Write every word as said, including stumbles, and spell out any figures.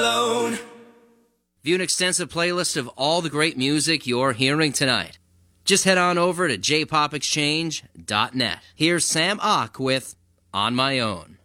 alone. View an extensive playlist of all the great music you're hearing tonight. Just head on over to j pop exchange dot net. Here's Sam Ock with On My Own.